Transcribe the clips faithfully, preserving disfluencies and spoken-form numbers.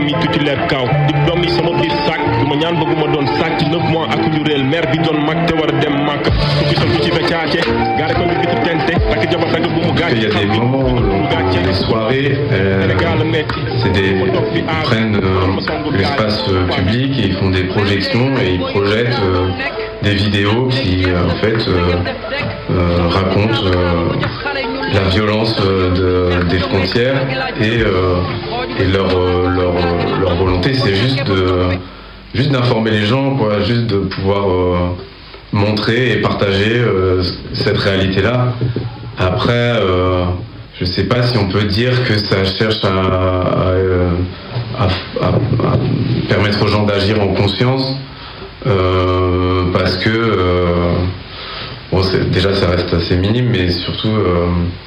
mi titulaire kaw diplôme yi sama biir sac du ma ñaan bëgguma doon sàcc neuf mois ak ñu réel maire bi doon mag te war a dem màkk ku gisal ku ci beccaate gaare ko ñu bitu tente takk jabar dagg bu mu gàcce. Il y a des moments, donc, les soirées, euh, c'est des, ils prennent euh, l'espace euh, public et ils font des projections et ils projettent euh, des vidéos qui euh, en fait euh, euh, racontent euh, la violence euh, de, des frontières et, euh, et leur, euh, leur, leur volonté c'est juste de juste d'informer les gens, quoi, juste de pouvoir euh, montrer et partager euh, cette réalité-là. Après, euh, je sais pas si on peut dire que ça cherche à, à, à, à, à permettre aux gens d'agir en conscience, euh, parce que euh, bon, c'est, déjà ça reste assez minime, mais surtout, euh,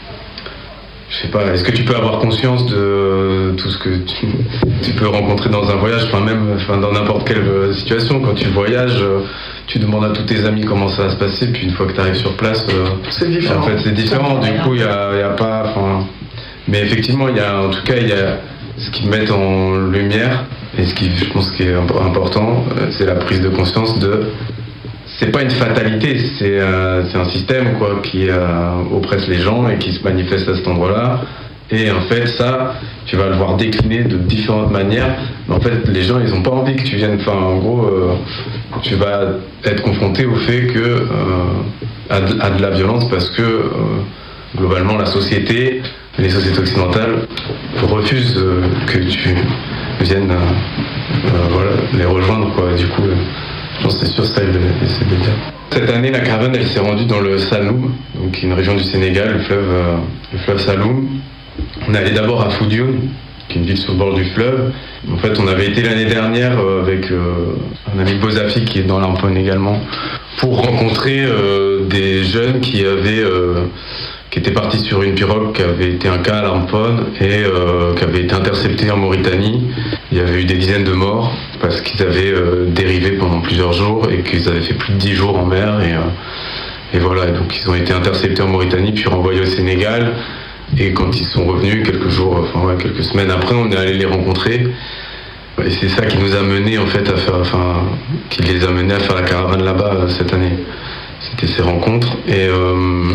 je sais pas, est-ce que tu peux avoir conscience de tout ce que tu, tu peux rencontrer dans un voyage, enfin même enfin, dans n'importe quelle situation, quand tu voyages, tu demandes à tous tes amis comment ça va se passer, puis une fois que tu arrives sur place, euh, c'est différent. En fait, c'est différent. Du coup, il y a, y a pas, enfin, mais effectivement, il y a, en tout cas, il y a ce qu'ils mettent en lumière et ce qui, je pense, qui est important, c'est la prise de conscience de. C'est pas une fatalité, c'est, euh, c'est un système quoi qui euh, oppresse les gens et qui se manifeste à cet endroit-là. Et en fait, ça, tu vas le voir décliner de différentes manières. Mais en fait, les gens, ils ont pas envie que tu viennes. Enfin, en gros, euh, tu vas être confronté au fait que euh, à, de, à de la violence parce que euh, globalement, la société, les sociétés occidentales refusent euh, que tu viennes, euh, euh, voilà, les rejoindre quoi. Du coup. Euh, Je pense que c'est sûr ça, il essaie de dire. Cette année, la caravane, elle s'est rendue dans le Saloum, donc une région du Sénégal, le fleuve, euh, le fleuve Saloum. On est allé d'abord à Foundiougne, qui est une ville sur le bord du fleuve. En fait, on avait été l'année dernière euh, avec euh, un ami Bozafi qui est dans l'Ampone également, pour rencontrer euh, des jeunes qui avaient, euh, qui étaient partis sur une pirogue qui avait été un cas à l'Ampone et euh, qui avait été interceptée en Mauritanie. Il y avait eu des dizaines de morts parce qu'ils avaient euh, dérivé pendant plusieurs jours et qu'ils avaient fait plus de dix jours en mer et, euh, et voilà, et donc ils ont été interceptés en Mauritanie puis renvoyés au Sénégal et quand ils sont revenus quelques jours, enfin ouais, quelques semaines après, on est allé les rencontrer et c'est ça qui nous a menés en fait à faire, enfin, qui les a menés à faire la caravane là-bas euh, cette année. C'était ces rencontres et euh,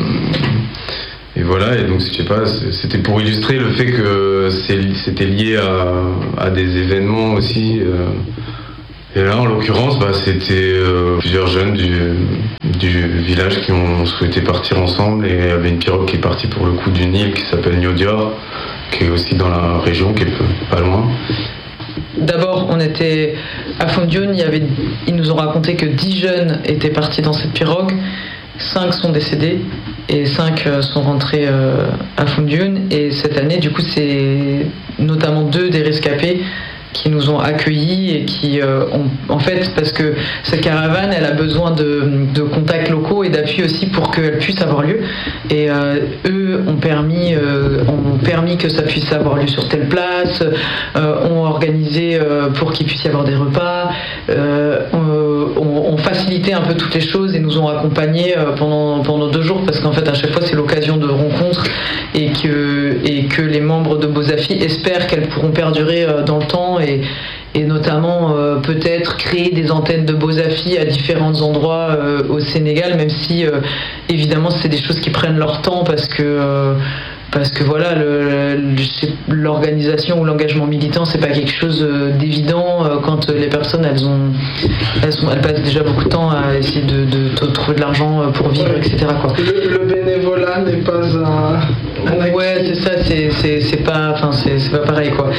Et voilà, et donc je sais pas, c'était pour illustrer le fait que c'était lié à, à des événements aussi. Euh, et là, en l'occurrence, bah, c'était euh, plusieurs jeunes du, du village qui ont souhaité partir ensemble et il y avait une pirogue qui est partie pour le coup d'une île qui s'appelle Niodior, qui est aussi dans la région, qui est pas loin. D'abord, on était à Foundiougne, il y avait, ils nous ont raconté que dix jeunes étaient partis dans cette pirogue. cinq sont décédés et cinq sont rentrés euh, à Foundiougne. Et cette année, du coup, c'est notamment deux des rescapés qui nous ont accueillis et qui euh, ont, en fait, parce que cette caravane, elle a besoin de, de contacts locaux et d'appui aussi pour qu'elle puisse avoir lieu. Et euh, eux ont permis, euh, ont permis que ça puisse avoir lieu sur telle place, euh, ont organisé euh, pour qu'il puisse y avoir des repas, euh, ont, ont facilité un peu toutes les choses et nous ont accompagnés euh, pendant, pendant deux jours parce qu'en fait, à chaque fois, c'est l'occasion de rencontres et que, et que les membres de Bozafi espèrent qu'elles pourront perdurer euh, dans le temps. Et, et notamment euh, peut-être créer des antennes de Bozafi à différents endroits euh, au Sénégal, même si euh, évidemment c'est des choses qui prennent leur temps parce que euh, parce que voilà le, le, l'organisation ou l'engagement militant c'est pas quelque chose d'évident euh, quand les personnes elles ont elles, sont, elles passent déjà beaucoup de temps à essayer de, de, de trouver de l'argent pour vivre, et cetera quoi. Le, le bénévolat n'est pas un, un ouais c'est ça, c'est, c'est, c'est pas enfin c'est, c'est pas pareil quoi.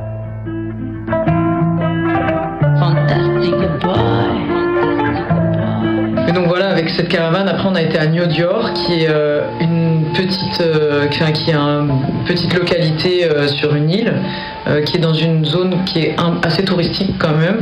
Et donc voilà, avec cette caravane, après on a été à Niodior, qui est euh, une petite, euh, qui est une petite localité euh, sur une île, euh, qui est dans une zone qui est un, assez touristique quand même,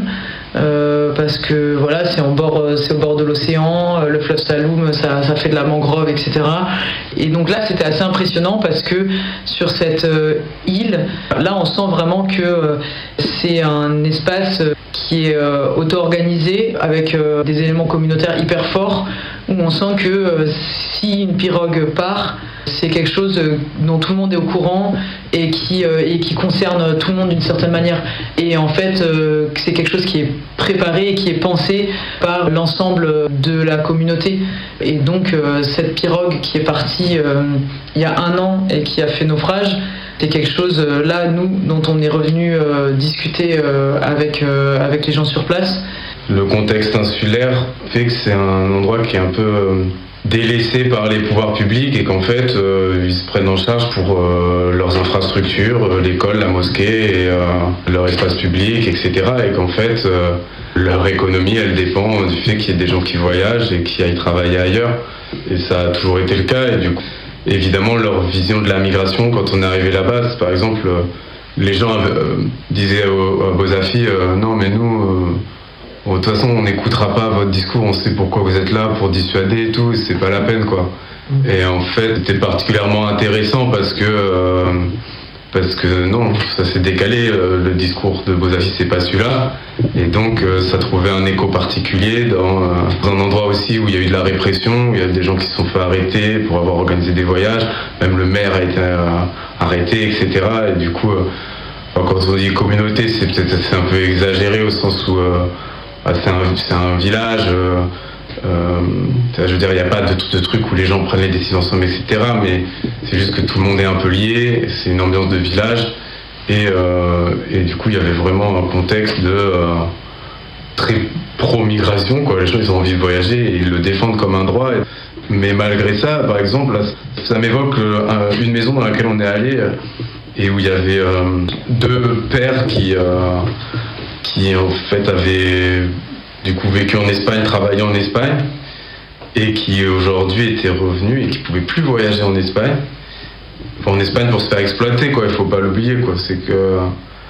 Euh, parce que voilà, c'est, en bord, c'est au bord de l'océan, le fleuve Saloum, ça, ça fait de la mangrove, et cetera. Et donc là, c'était assez impressionnant parce que sur cette euh, île, là, on sent vraiment que euh, c'est un espace qui est euh, auto-organisé avec euh, des éléments communautaires hyper forts, où on sent que euh, si une pirogue part, c'est quelque chose dont tout le monde est au courant et qui, euh, et qui concerne tout le monde d'une certaine manière. Et en fait, euh, c'est quelque chose qui est préparé et qui est pensé par l'ensemble de la communauté. Et donc, euh, cette pirogue qui est partie euh, il y a un an et qui a fait naufrage, c'est quelque chose, euh, là, nous, dont on est revenu euh, discuter euh, avec, euh, avec les gens sur place. Le contexte insulaire fait que c'est un endroit qui est un peu euh, délaissés par les pouvoirs publics et qu'en fait euh, ils se prennent en charge pour euh, leurs infrastructures, euh, l'école, la mosquée, et, euh, leur espace public, et cetera. Et qu'en fait euh, leur économie elle dépend du fait qu'il y ait des gens qui voyagent et qui aillent travailler ailleurs. Et ça a toujours été le cas. Et du coup, évidemment, leur vision de la migration quand on est arrivé là-bas, c'est, par exemple, euh, les gens euh, disaient au, à Bozafi euh, non mais nous euh, bon, de toute façon, on n'écoutera pas votre discours, on sait pourquoi vous êtes là, pour dissuader et tout, c'est pas la peine, quoi. Et en fait, c'était particulièrement intéressant parce que, euh, parce que non, ça s'est décalé, euh, le discours de Bozafi, c'est pas celui-là. Et donc, euh, ça trouvait un écho particulier dans, euh, dans un endroit aussi où il y a eu de la répression, où il y a des gens qui se sont fait arrêter pour avoir organisé des voyages, même le maire a été euh, arrêté, et cetera. Et du coup, euh, quand on dit communauté, c'est peut-être c'est un peu exagéré au sens où euh, c'est un, c'est un village, euh, euh, je veux dire, il n'y a pas de, de truc où les gens prennent les décisions ensemble, et cetera. Mais c'est juste que tout le monde est un peu lié, c'est une ambiance de village. Et, euh, et du coup, il y avait vraiment un contexte de euh, très pro-migration, quoi. Les gens, ils ont envie de voyager et ils le défendent comme un droit. Mais malgré ça, par exemple, ça m'évoque euh, une maison dans laquelle on est allé et où il y avait euh, deux pères qui... Euh, qui en fait avaient du coup vécu en Espagne, travaillé en Espagne, et qui aujourd'hui étaient revenus et qui pouvaient plus voyager en Espagne. Enfin, en Espagne pour se faire exploiter, quoi. Il faut pas l'oublier, quoi. C'est que euh,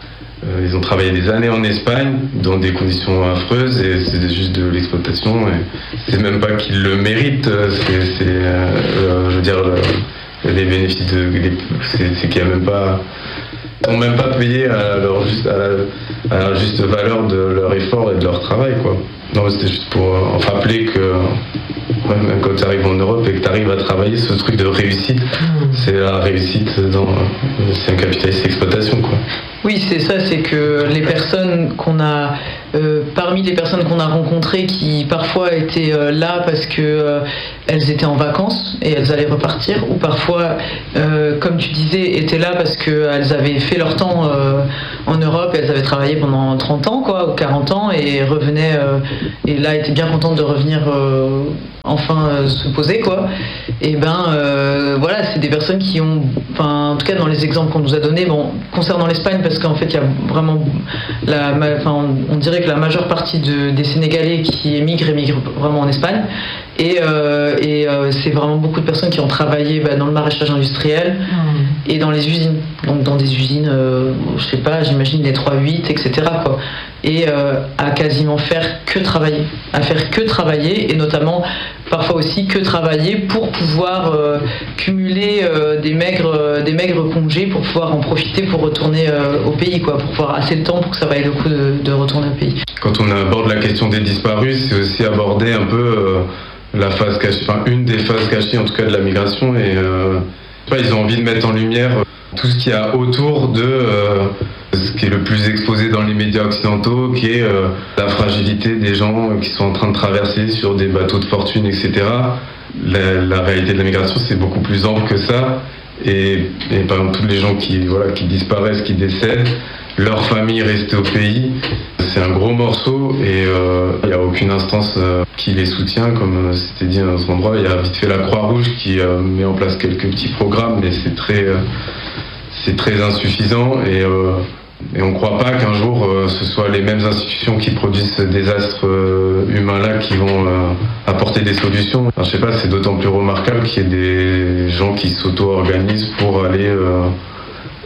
ils ont travaillé des années en Espagne dans des conditions affreuses et c'est juste de l'exploitation. Et c'est même pas qu'ils le méritent. C'est, c'est euh, je veux dire, le, les bénéfices de, les, c'est, c'est qu'il y a même pas. Ils n'ont même pas payé à, leur juste, à, la, à la juste valeur de leur effort et de leur travail, quoi. Non, c'était juste pour euh, rappeler que ouais, même quand tu arrives en Europe et que tu arrives à travailler, ce truc de réussite, c'est la réussite dans c'est un capitalisme d'exploitation, quoi. Oui, c'est ça, c'est que les personnes qu'on a, euh, parmi les personnes qu'on a rencontrées qui parfois étaient euh, là parce que euh, elles étaient en vacances et elles allaient repartir, ou parfois, euh, comme tu disais, étaient là parce qu'elles avaient fait leur temps euh, en Europe et elles avaient travaillé pendant trente ans, quoi, ou quarante ans, et revenaient, euh, et là étaient bien contentes de revenir euh, enfin euh, se poser, quoi. Et ben euh, voilà, c'est des personnes qui ont, enfin en tout cas dans les exemples qu'on nous a donnés, bon, concernant l'Espagne, parce qu'en fait il y a vraiment la, enfin on, on dirait que la majeure partie de, des Sénégalais qui émigrent émigrent vraiment en Espagne, et, euh, et euh, c'est vraiment beaucoup de personnes qui ont travaillé bah, dans le maraîchage industriel mmh. et dans les usines, donc dans des usines, euh, je sais pas, j'imagine les trois huit, et cetera, quoi. Et euh, à quasiment faire que travailler, à faire que travailler, et notamment parfois aussi que travailler pour pouvoir euh, cumuler euh, des maigres euh, des maigres congés pour pouvoir en profiter pour retourner euh, au pays, quoi, pour pouvoir assez de temps pour que ça vaille le coup de, de retourner au pays. Quand on aborde la question des disparus, c'est aussi aborder un peu euh, la phase cachée, enfin une des phases cachées en tout cas de la migration, et euh, ils ont envie de mettre en lumière tout ce qu'il y a autour de euh, ce qui est le plus exposé dans les médias occidentaux, qui est euh, la fragilité des gens qui sont en train de traverser sur des bateaux de fortune, et cetera. La, la réalité de la migration, c'est beaucoup plus ample que ça. Et, et par exemple, tous les gens qui, voilà, qui disparaissent, qui décèdent, leur famille restée au pays, c'est un gros morceau, et il euh, n'y a aucune instance euh, qui les soutient, comme c'était dit dans ce endroit. Il y a vite fait la Croix-Rouge qui euh, met en place quelques petits programmes, mais c'est très, euh, c'est très insuffisant, et, euh, et on ne croit pas qu'un jour euh, ce soit les mêmes institutions qui produisent ce désastre euh, humain-là qui vont euh, apporter des solutions. Enfin, je sais pas, c'est d'autant plus remarquable qu'il y ait des gens qui s'auto-organisent pour aller... Euh,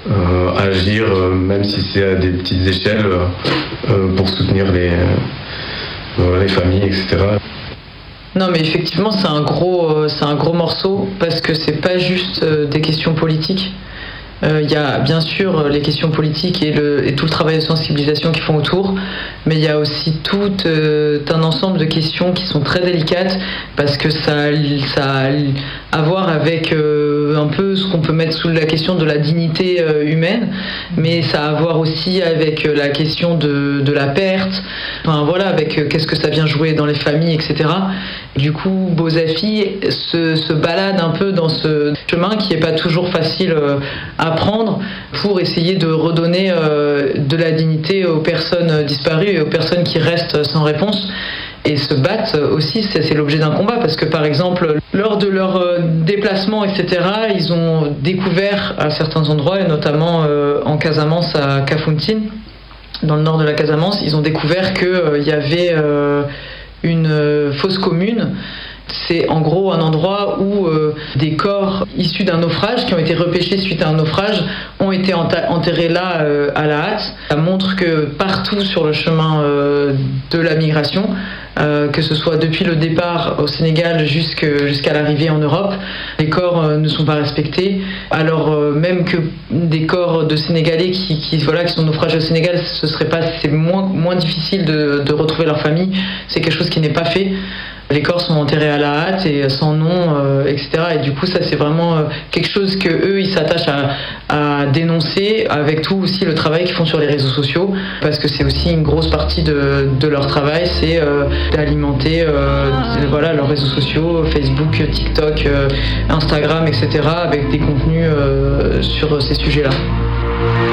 euh, agir, euh, même si c'est à des petites échelles, euh, pour soutenir les, euh, les familles, et cetera. Non, mais effectivement, c'est un gros, euh, c'est un gros morceau parce que c'est pas juste euh, des questions politiques. Il euh, y a bien sûr les questions politiques et, le, et tout le travail de sensibilisation qu'ils font autour, mais il y a aussi tout euh, un ensemble de questions qui sont très délicates parce que ça, ça a à voir avec euh, un peu ce qu'on peut mettre sous la question de la dignité euh, humaine, mais ça a à voir aussi avec la question de, de la perte, enfin voilà, avec euh, qu'est-ce que ça vient jouer dans les familles, et cetera. Du coup, Bozafi se, se balade un peu dans ce chemin qui n'est pas toujours facile euh, à prendre pour essayer de redonner euh, de la dignité aux personnes disparues et aux personnes qui restent sans réponse. Et se battent aussi, c'est, c'est l'objet d'un combat, parce que par exemple, lors de leur euh, déplacement, et cetera, ils ont découvert à certains endroits, et notamment euh, en Casamance, à Kafountine, dans le nord de la Casamance, ils ont découvert qu'il euh, y avait euh, une euh, fosse commune. C'est en gros un endroit où euh, des corps issus d'un naufrage, qui ont été repêchés suite à un naufrage, ont été enta- enterrés là euh, à la hâte. Ça montre que partout sur le chemin euh, de la migration, euh, que ce soit depuis le départ au Sénégal jusque, jusqu'à l'arrivée en Europe, les corps euh, ne sont pas respectés. Alors euh, même que des corps de Sénégalais qui, qui, voilà, qui sont naufragés au Sénégal, ce serait pas, c'est moins, moins difficile de, de retrouver leur famille. C'est quelque chose qui n'est pas fait. Les corps sont enterrés à la hâte et sans nom, euh, et cetera. Et du coup, ça, c'est vraiment euh, quelque chose que eux, ils s'attachent à, à dénoncer, avec tout aussi le travail qu'ils font sur les réseaux sociaux, parce que c'est aussi une grosse partie de, de leur travail, c'est euh, d'alimenter euh, voilà, leurs réseaux sociaux, Facebook, TikTok, euh, Instagram, et cetera, avec des contenus euh, sur ces sujets-là.